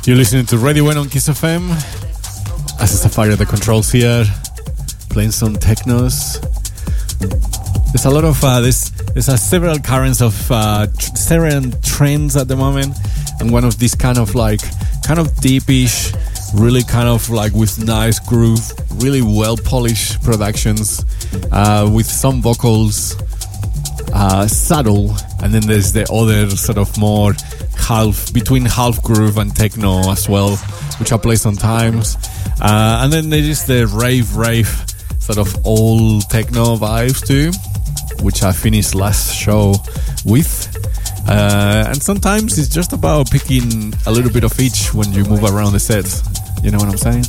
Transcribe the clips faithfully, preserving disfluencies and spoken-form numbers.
You're listening to Radio One on Kiss F M. As a Safari at the controls here, playing some technos. There's a lot of uh, this. There's uh, several currents of uh, tr- several trends at the moment, and one of these kind of like kind of deepish, really kind of like with nice groove, really well polished productions uh, with some vocals, uh, subtle, and then there's the other sort of more half between half groove and techno as well, which I play sometimes. Uh, and then there is the rave rave sort of old techno vibes too, which I finished last show with. Uh, and sometimes it's just about picking a little bit of each when you move around the set. You know what I'm saying?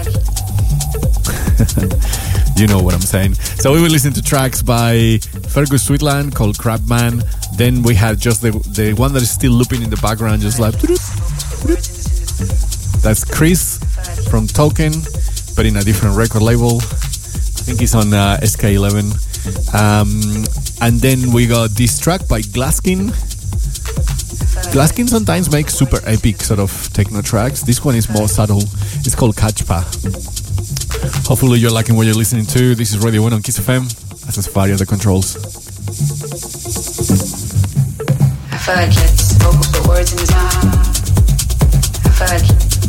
You know what I'm saying. So we will listen to tracks by Fergus Sweetland called Crabman. Then we had just the the one that is still looping in the background, just like that's Chris from Token, but in a different record label. I think he's on uh, S K eleven. Um, and then we got this track by Glaskin. Glaskin sometimes makes super epic sort of techno tracks. This one is more subtle. It's called Kachpa. Hopefully you're liking what you're listening to. This is Radio one on Kiss F M. As a Safari at the controls. I feel like it's vocals put words in his mouth. I feel like